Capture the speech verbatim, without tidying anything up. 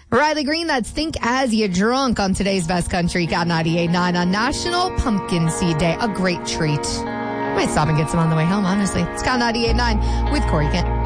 Riley Green, that's Think As You Drunk on today's Best Country, Cat ninety-eight point nine on National Pumpkin Seed Day. A great treat. I might stop and get some on the way home, honestly. It's Cat ninety-eight point nine with Corey Kent.